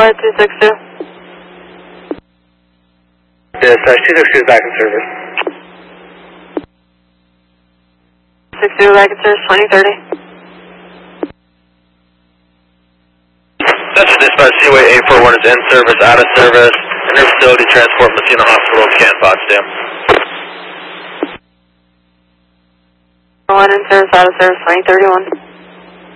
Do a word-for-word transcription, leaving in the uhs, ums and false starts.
uh, two six two. Dispatch two six two is back in service. six two back in service, twenty thirty. Central Dispatch, Seaway eight four one is in service, out of service. Interfacility transport, Messina Hospital, Kent, Potsdam. one in service, out of service, twenty thirty-one.